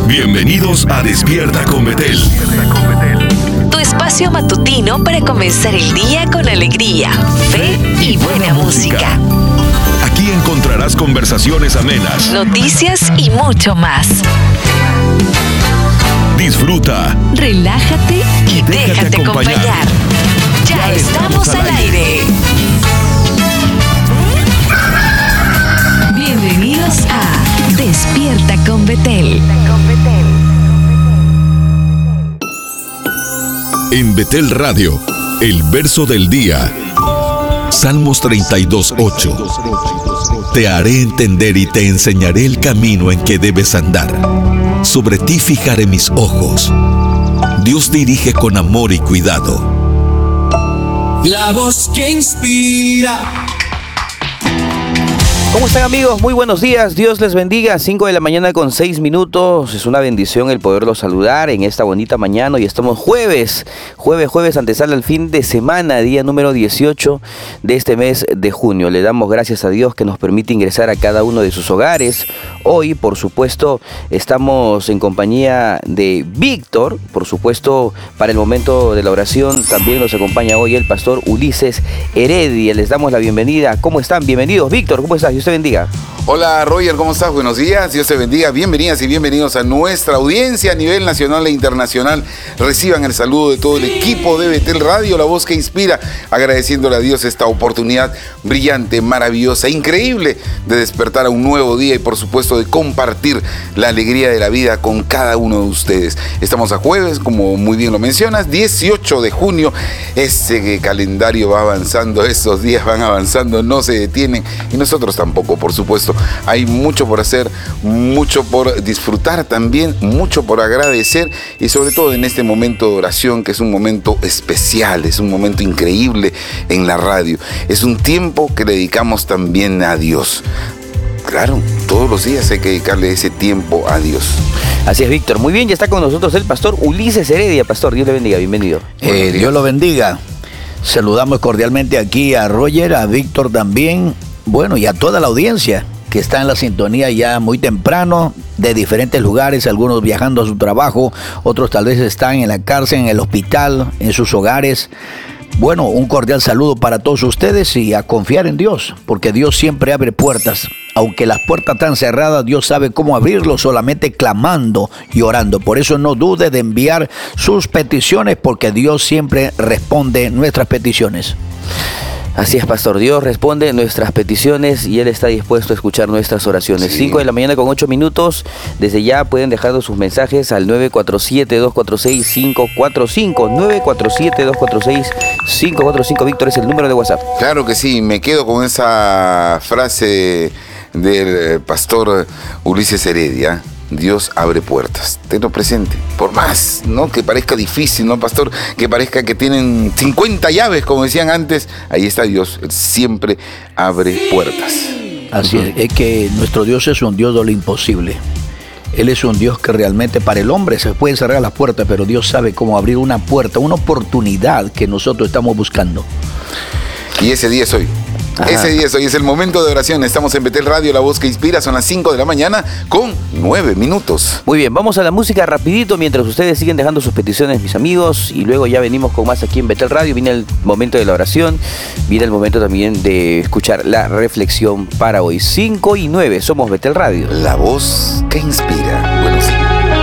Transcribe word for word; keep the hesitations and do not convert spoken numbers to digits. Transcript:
Bienvenidos a Despierta con Betel. Tu espacio matutino para comenzar el día con alegría, fe y buena música. Aquí encontrarás conversaciones amenas, noticias y mucho más. Disfruta, relájate y déjate, déjate acompañar. acompañar. Ya, ya estamos, estamos al aire. aire. Bienvenidos a Despierta con Betel. En Betel Radio, el verso del día. Salmos treinta y dos, ocho. Te haré entender y te enseñaré el camino en que debes andar. Sobre ti fijaré mis ojos. Dios dirige con amor y cuidado. La voz que inspira. ¿Cómo están, amigos? Muy buenos días, Dios les bendiga. cinco de la mañana con seis minutos. Es una bendición el poderlos saludar en esta bonita mañana. Y estamos jueves, jueves, jueves, antesala al fin de semana, día número dieciocho de este mes de junio. Le damos gracias a Dios que nos permite ingresar a cada uno de sus hogares. Hoy, por supuesto, estamos en compañía de Víctor. Por supuesto, para el momento de la oración también nos acompaña hoy el pastor Ulises Heredia. Les damos la bienvenida. ¿Cómo están? Bienvenidos. Víctor, ¿cómo estás? Dios te bendiga. Hola Roger, ¿cómo estás? Buenos días, Dios te bendiga. Bienvenidas y bienvenidos a nuestra audiencia a nivel nacional e internacional. Reciban el saludo de todo el equipo de Betel Radio, la voz que inspira, agradeciéndole a Dios esta oportunidad brillante, maravillosa, increíble de despertar a un nuevo día y por supuesto de compartir la alegría de la vida con cada uno de ustedes. Estamos a jueves, como muy bien lo mencionas, dieciocho de junio. Ese calendario va avanzando, esos días van avanzando, no se detienen y nosotros tampoco, por supuesto. Hay mucho por hacer, mucho por disfrutar también, mucho por agradecer y sobre todo en este momento de oración, que es un momento especial, es un momento increíble en la radio. Es un tiempo que le dedicamos también a Dios. Claro, todos los días hay que dedicarle ese tiempo a Dios. Así es, Víctor. Muy bien, ya está con nosotros el pastor Ulises Heredia. Pastor, Dios le bendiga, bienvenido. Eh, Dios lo bendiga. Saludamos cordialmente aquí a Roger, a Víctor también, bueno, y a toda la audiencia que está en la sintonía ya muy temprano, de diferentes lugares, algunos viajando a su trabajo, otros tal vez están en la cárcel, en el hospital, en sus hogares. Bueno, un cordial saludo para todos ustedes y a confiar en Dios, porque Dios siempre abre puertas. Aunque las puertas están cerradas, Dios sabe cómo abrirlo, solamente clamando y orando. Por eso no dude de enviar sus peticiones, porque Dios siempre responde nuestras peticiones. Así es, pastor. Dios responde nuestras peticiones y Él está dispuesto a escuchar nuestras oraciones. cinco de la mañana con ocho minutos. Desde ya pueden dejar sus mensajes al nueve cuatro siete, dos cuatro seis, cinco cuatro cinco. nueve cuatro siete, dos cuatro seis, cinco cuatro cinco. Víctor, es el número de WhatsApp. Claro que sí. Me quedo con esa frase del pastor Ulises Heredia. Dios abre puertas, tenlo presente, por más, ¿no?, que parezca difícil, ¿no, pastor? Que parezca que tienen cincuenta llaves, como decían antes, ahí está Dios, Él siempre abre puertas. Así es, es que nuestro Dios es un Dios de lo imposible. Él es un Dios que realmente para el hombre se pueden cerrar las puertas, pero Dios sabe cómo abrir una puerta, una oportunidad que nosotros estamos buscando. Y ese día es hoy. Ajá. Ese día es hoy, es el momento de oración. Estamos en Betel Radio, la voz que inspira. Son las cinco de la mañana con nueve minutos. Muy bien, vamos a la música rapidito mientras ustedes siguen dejando sus peticiones, mis amigos. Y luego ya venimos con más aquí en Betel Radio. Viene el momento de la oración. Viene el momento también de escuchar la reflexión para hoy. cinco y nueve, somos Betel Radio. La voz que inspira.